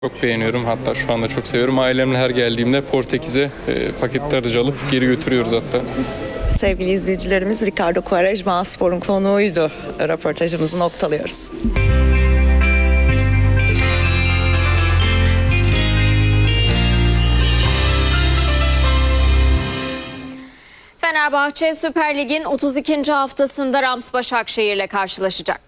Çok beğeniyorum, hatta şu anda çok seviyorum. Ailemle her geldiğimde Portekiz'e paketli aracı alıp geri götürüyoruz hatta. Sevgili izleyicilerimiz, Ricardo Quaresma A-Spor'un konuğuydu. Röportajımızı noktalıyoruz. Fenerbahçe Süper Lig'in 32. haftasında Rams Başakşehir'le karşılaşacak.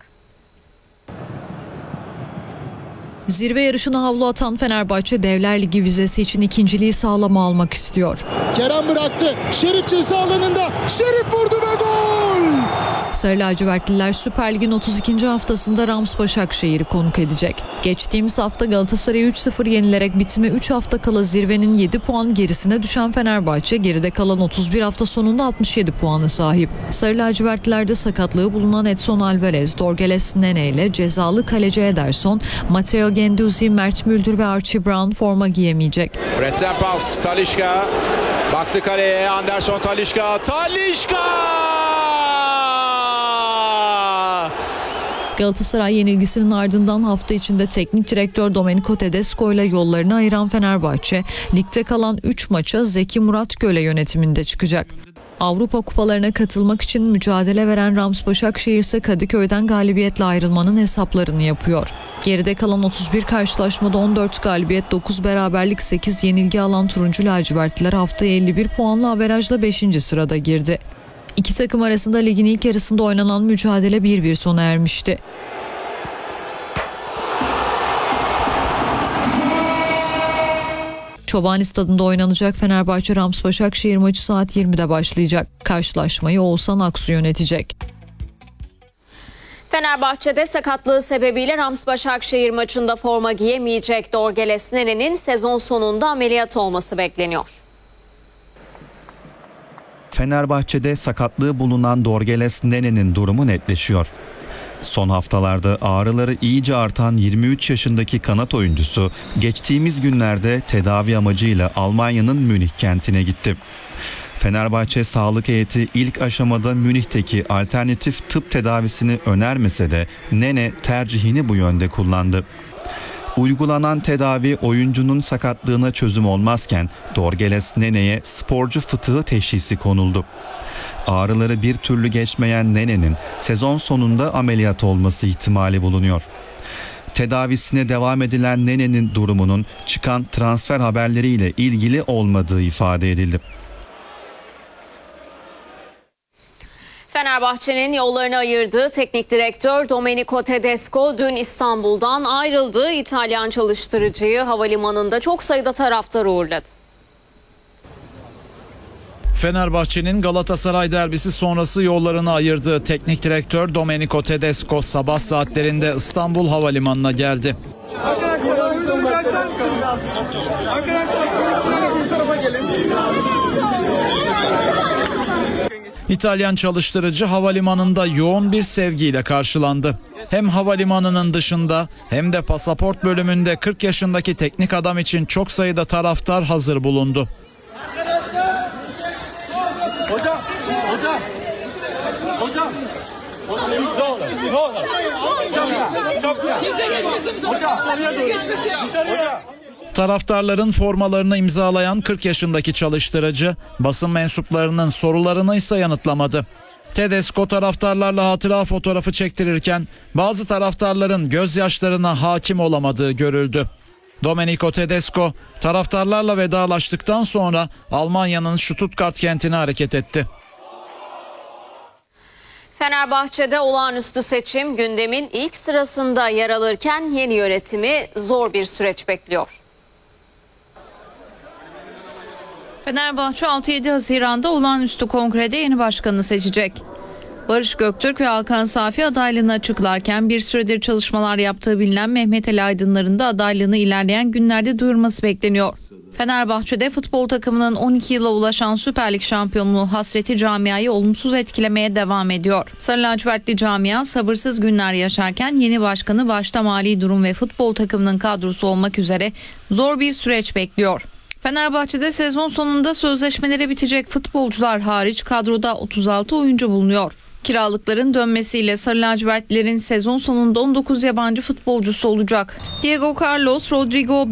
Zirve yarışına havlu atan Fenerbahçe Devler Ligi vizesi için ikinciliği sağlama almak istiyor. Kerem bıraktı. Şerif ceza alanında. Şerif vurdu ve gol! Sarı lacivertliler Süper Lig'in 32. haftasında Rams Başakşehir'i konuk edecek. Geçtiğimiz hafta Galatasaray'ı 3-0 yenilerek bitime 3 hafta kala zirvenin 7 puan gerisine düşen Fenerbahçe geride kalan 31 hafta sonunda 67 puana sahip. Sarı lacivertlilerde sakatlığı bulunan Edson Alvarez, Dorgeles Nene ile cezalı kaleci Ederson, Matteo Guendouzi, Mert Müldür ve Archie Brown forma giyemeyecek. Fred'den pas, Talisca baktı kaleye, Anderson Talisca. Galatasaray yenilgisinin ardından hafta içinde teknik direktör Domenico Tedesco ile yollarını ayıran Fenerbahçe, ligde kalan 3 maça Zeki Muratgöl yönetiminde çıkacak. Avrupa kupalarına katılmak için mücadele veren Rams Başakşehir ise Kadıköy'den galibiyetle ayrılmanın hesaplarını yapıyor. Geride kalan 31 karşılaşmada 14 galibiyet, 9 beraberlik, 8 yenilgi alan turuncu lacivertliler haftaya 51 puanlı averajla 5. sırada girdi. İki takım arasında ligin ilk yarısında oynanan mücadele 1-1 sona ermişti. Çobani Stadı'nda oynanacak Fenerbahçe Rams Başakşehir maçı saat 20'de başlayacak. Karşılaşmayı Oğuzhan Aksu yönetecek. Fenerbahçe'de sakatlığı sebebiyle Rams Başakşehir maçında forma giyemeyecek Dorgeles Nene'nin sezon sonunda ameliyat olması bekleniyor. Fenerbahçe'de sakatlığı bulunan Dorgeles Nene'nin durumu netleşiyor. Son haftalarda ağrıları iyice artan 23 yaşındaki kanat oyuncusu geçtiğimiz günlerde tedavi amacıyla Almanya'nın Münih kentine gitti. Fenerbahçe sağlık heyeti ilk aşamada Münih'teki alternatif tıp tedavisini önermese de Nene tercihini bu yönde kullandı. Uygulanan tedavi oyuncunun sakatlığına çözüm olmazken Dorgeles Nene'ye sporcu fıtığı teşhisi konuldu. Ağrıları bir türlü geçmeyen Nene'nin sezon sonunda ameliyat olması ihtimali bulunuyor. Tedavisine devam edilen Nene'nin durumunun çıkan transfer haberleriyle ilgili olmadığı ifade edildi. Fenerbahçe'nin yollarını ayırdığı teknik direktör Domenico Tedesco dün İstanbul'dan ayrıldı. İtalyan çalıştırıcıyı havalimanında çok sayıda taraftar uğurladı. Fenerbahçe'nin Galatasaray derbisi sonrası yollarını ayırdığı teknik direktör Domenico Tedesco sabah saatlerinde İstanbul Havalimanı'na geldi. İtalyan çalıştırıcı havalimanında yoğun bir sevgiyle karşılandı. Hem havalimanının dışında hem de pasaport bölümünde 40 yaşındaki teknik adam için çok sayıda taraftar hazır bulundu. Taraftarların formalarını imzalayan 40 yaşındaki çalıştırıcı basın mensuplarının sorularını ise yanıtlamadı. Tedesco taraftarlarla hatıra fotoğrafı çektirirken bazı taraftarların gözyaşlarına hakim olamadığı görüldü. Domenico Tedesco taraftarlarla vedalaştıktan sonra Almanya'nın Stuttgart kentine hareket etti. Fenerbahçe'de olağanüstü seçim gündemin ilk sırasında yer alırken yeni yönetimi zor bir süreç bekliyor. Fenerbahçe 6-7 Haziran'da olağanüstü kongrede yeni başkanını seçecek. Barış Göktürk ve Hakan Safi adaylığını açıklarken bir süredir çalışmalar yaptığı bilinen Mehmet Ali Aydınlar'ın da adaylığını ilerleyen günlerde duyurması bekleniyor. Fenerbahçe'de futbol takımının 12 yıla ulaşan Süper Lig şampiyonluğu hasreti camiayı olumsuz etkilemeye devam ediyor. Sarı lacivertli camia sabırsız günler yaşarken yeni başkanı başta mali durum ve futbol takımının kadrosu olmak üzere zor bir süreç bekliyor. Fenerbahçe'de sezon sonunda sözleşmeleri bitecek futbolcular hariç kadroda 36 oyuncu bulunuyor. Kiralıkların dönmesiyle Sarı Lacivertlilerin sezon sonunda 19 yabancı futbolcusu olacak. Diego Carlos, Rodrigo